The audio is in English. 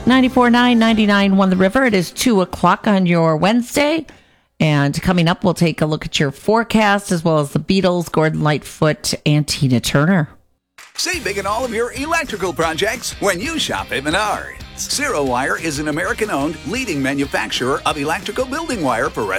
94.9, 99.1 The River. It is 2 o'clock on your Wednesday. And coming up, we'll take a look at your forecast as well as the Beatles, Gordon Lightfoot, and Tina Turner. Save big on all of your electrical projects when you shop at Menards. Zero Wire is an American-owned leading manufacturer of electrical building wire for